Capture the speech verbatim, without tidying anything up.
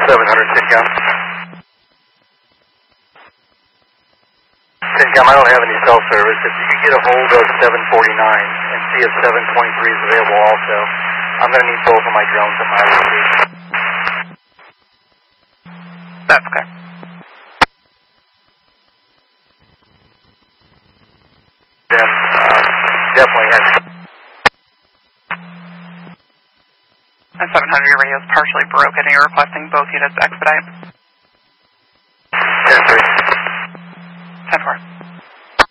seven hundred, Syncom. Syncom, I don't have any cell service. If you could get a hold of seven forty-nine and see if seven twenty-three is available also, I'm going to need both of my drones at my location. That's okay. Then, uh, definitely has... And seven hundred, your radio is partially broken. Are you requesting both units to expedite?